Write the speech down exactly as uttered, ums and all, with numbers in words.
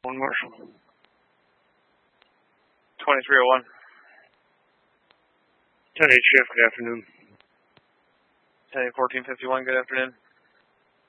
One Marshall. twenty-three oh one. ten eight shift, good afternoon. ten eight fourteen fifty-one, good afternoon.